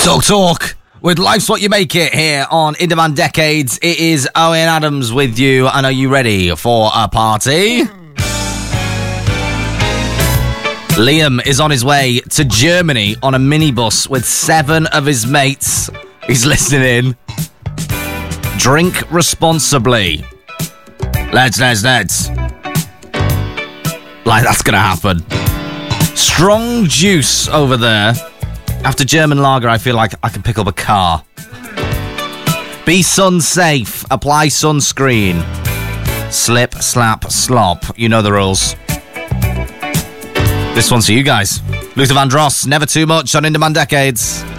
Talk with Life's What You Make It here on In Demand Decades. It is Owen Adams with you, and are you ready for a party? Liam is on his way to Germany on a minibus with 7 of his mates. He's listening in. Drink responsibly. Let's. Like, that's gonna happen. Strong juice over there. After German lager, I feel like I can pick up a car. Be sun safe. Apply sunscreen. Slip, slap, slop. You know the rules. This one's for you guys. Luther Vandross, Never Too Much on In Demand Decades.